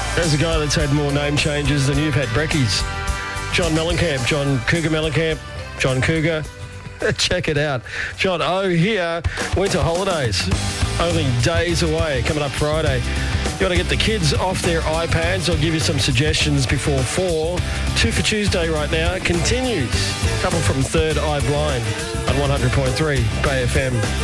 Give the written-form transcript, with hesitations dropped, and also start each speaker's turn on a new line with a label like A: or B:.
A: There's a guy that's had more name changes than you've had brekkies. John Mellencamp, John Cougar Mellencamp, John Cougar. Check it out. John O here, winter holidays. Only days away, coming up Friday. You want to get the kids off their iPads? I'll give you some suggestions before 4. 2 for Tuesday right now. It continues. Couple from Third Eye Blind on 100.3 Bay FM.